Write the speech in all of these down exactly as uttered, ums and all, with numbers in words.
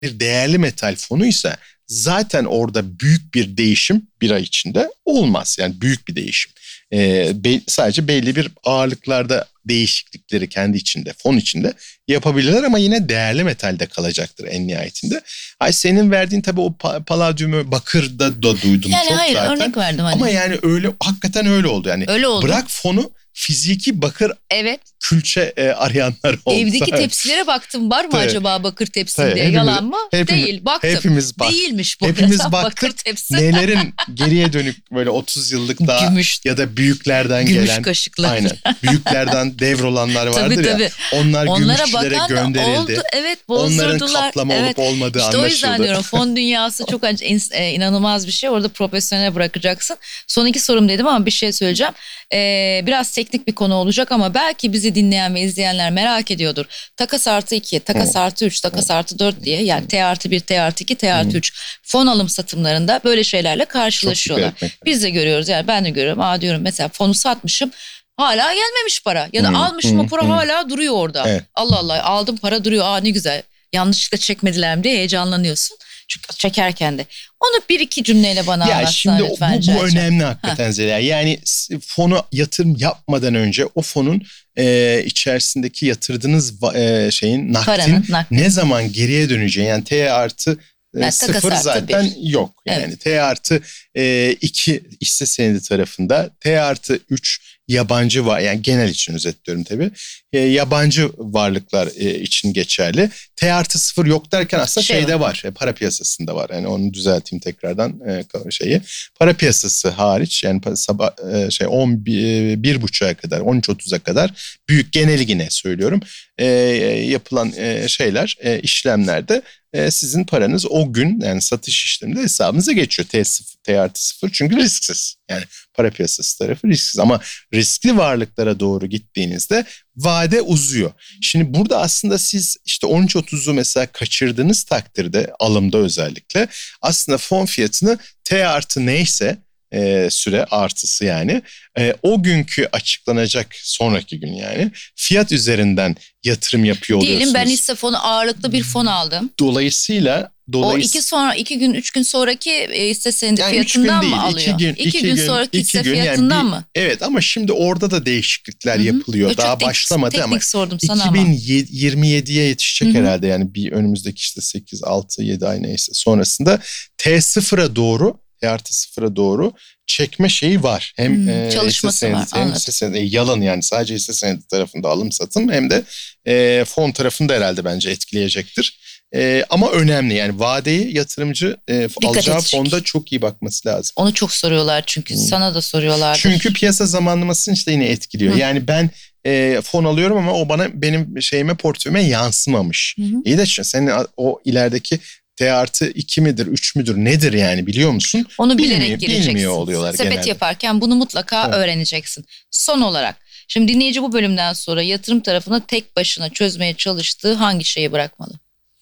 bir değerli metal fonuysa zaten orada büyük bir değişim bir ay içinde olmaz. Yani büyük bir değişim. Ee, be, sadece belli bir ağırlıklarda değişiklikleri kendi içinde, fon içinde yapabilirler ama yine değerli metalde kalacaktır en nihayetinde. Ay senin verdiğin tabii o pa- paladyumu bakırda da duydum yani çok hayır, zaten. örnek verdim hani. Ama yani öyle hakikaten öyle oldu yani. Öyle oldu. Bırak fonu, fiziki bakır evet. külçe e, arayanlar oldu. Evdeki tepsilere baktım, var mı tabii. acaba bakır tepsi Tabii, diye, hepimiz, yalan mı? hepimiz, Değil, baktım. Hepimiz bak, Değilmiş bu hepimiz arada baktık, bakır tepsi. nelerin geriye dönük böyle otuz yıllık daha Gümüş, ya da büyüklerden gümüş gelen. Kaşıklar. Aynen. Büyüklerden devrolanlar vardır tabii, ya. tabii. Onlar Onlara gümüşçülere gönderildi. Oldu, evet, bozdurdular. Onların kaplama evet. olup olmadığı işte anlaşıldı. İşte o yüzden diyorum, fon dünyası çok e, inanılmaz bir şey. Orada profesyonel bırakacaksın. Son iki sorum dedim ama bir şey söyleyeceğim. Ee, biraz teknik bir konu olacak ama belki bizi dinleyen ve izleyenler merak ediyordur. Takas artı iki, takas artı üç, takas artı dört diye, yani T artı bir, T artı iki, T artı üç fon alım satımlarında böyle şeylerle karşılaşıyorlar. Biz de görüyoruz, yani ben de görüyorum. Aa diyorum, mesela fonu satmışım, hala gelmemiş para, ya da hmm, almışım hmm, o para hmm. hala duruyor orada. Evet. Allah Allah, aldım, para duruyor, aa ne güzel, yanlışlıkla çekmediler mi diye heyecanlanıyorsun. Çünkü çekerken de. Onu bir iki cümleyle bana ya anlatsan şimdi lütfen. Bu, bu önemli hakikaten Zeliha. Yani fonu yatırım yapmadan önce o fonun e, içerisindeki yatırdığınız e, şeyin nakdin, Paranın, nakdin ne zaman geriye döneceği, yani T artı e, sıfır zaten bir. yok. Yani evet. T artı e, iki hisse senedi tarafında, T artı üç yabancı var, yani genel için özetliyorum tabii. E, yabancı varlıklar e, için geçerli. T artı sıfır yok derken aslında şey şeyde var. var. E, para piyasasında var. Yani onu düzelteyim tekrardan e, şeyi. Para piyasası hariç, yani sabah e, şey on bir buçuğa kadar, on üç otuza kadar büyük, geneli yine söylüyorum. E, yapılan e, şeyler, e, işlemlerde e, sizin paranız o gün, yani satış işleminde hesabınıza geçiyor. T sıfır, T artı sıfır çünkü risksiz. Yani para piyasası tarafı risksiz, ama riskli varlıklara doğru gittiğinizde vade uzuyor. Şimdi burada aslında siz işte on üç otuzu mesela kaçırdığınız takdirde, alımda özellikle, aslında fon fiyatını T artı neyse e, süre artısı, yani e, o günkü açıklanacak sonraki gün, yani fiyat üzerinden yatırım yapıyor oluyorsunuz. Diyelim ben hisse fonu, ağırlıklı bir fon aldım. Dolayısıyla Dolayısıyla, o iki sonra iki gün üç gün sonraki hisse senedi yani fiyatından değil, mı alıyor? İki gün, iki, iki gün, gün sonraki iki hisse gün, fiyatından yani bir, mı? Evet, ama şimdi orada da değişiklikler Hı-hı. yapılıyor. Çok Daha tek, başlamadı teknik ama sordum sana iki bin yirmi yediye yetişecek Hı-hı. herhalde, yani bir önümüzdeki işte sekiz altı yedi ay neyse sonrasında T sıfıra doğru, T artı sıfıra doğru çekme şeyi var. Hem hmm, e, çalışması hisse senedi, var. Hem hisse senedi, e, yalan yani sadece hisse senedi tarafında alım satım, hem de e, fon tarafında herhalde bence etkileyecektir. E, ama önemli, yani vadeyi yatırımcı e, alacağı edecek. Fonda çok iyi bakması lazım. Onu çok soruyorlar çünkü, hmm. sana da soruyorlar. Çünkü piyasa zamanlamasını işte yine etkiliyor. Hı. Yani ben e, fon alıyorum ama o bana, benim şeyime, portföyüme yansımamış. Hı. İyi de senin o ilerideki T artı iki midir, üç müdür, nedir yani, biliyor musun? Onu bilerek bilmiyor, gireceksin. Bilmiyor oluyorlar Sepet genelde. yaparken bunu mutlaka evet. öğreneceksin. Son olarak, şimdi dinleyici bu bölümden sonra yatırım tarafını tek başına çözmeye çalıştığı hangi şeyi bırakmalı?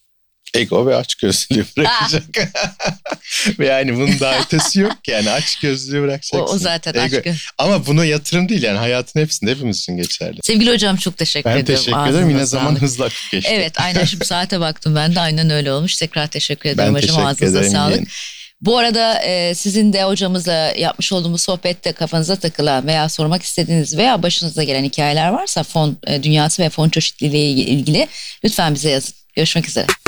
Ego ve açgözlülüğü bırakacak. Ve yani bunun daha ötesi yok, yani açgözlülüğü bırakacaksın. O, o zaten açgöz. Ama buna yatırım değil, yani hayatın hepsinde hepimiz için geçerli. Sevgili hocam, çok teşekkür ben ederim. Ben teşekkür Ağzınıza ederim. Yine sağlık. zaman hızla akıp geçti. Evet, aynen, şimdi saate baktım ben de, aynen öyle olmuş. Tekrar teşekkür ederim ben hocam. Teşekkür Ağzınıza ederim, sağlık. Yine. Bu arada e, sizin de hocamızla yapmış olduğumuz sohbette kafanıza takılan veya sormak istediğiniz veya başınıza gelen hikayeler varsa fon e, dünyası ve fon çeşitliliği ile ilgili lütfen bize yazın. Görüşmek üzere.